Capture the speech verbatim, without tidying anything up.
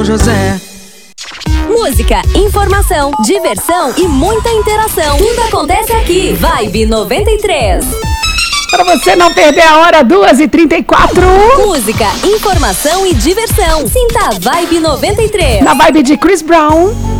José. Música, informação, diversão e muita interação. Tudo acontece aqui. Vibe noventa e três. Para você não perder a hora, duas e trinta e quatro. Música, informação e diversão. Sinta a Vibe noventa e três. Na vibe de Chris Brown.